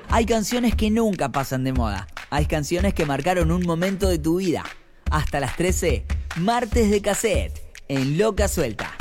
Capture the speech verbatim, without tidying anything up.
Hay canciones que nunca pasan de moda. Hay canciones que marcaron un momento de tu vida. Hasta las trece, martes de cassette, en Loca Suelta.